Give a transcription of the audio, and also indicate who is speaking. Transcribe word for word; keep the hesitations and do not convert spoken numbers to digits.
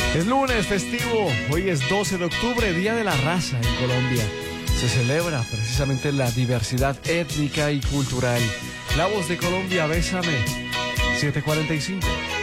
Speaker 1: Es lunes festivo, hoy es doce de octubre, Día de la Raza en Colombia. Se celebra precisamente la diversidad étnica y cultural. La Voz de Colombia, Bésame, siete cuarenta y cinco.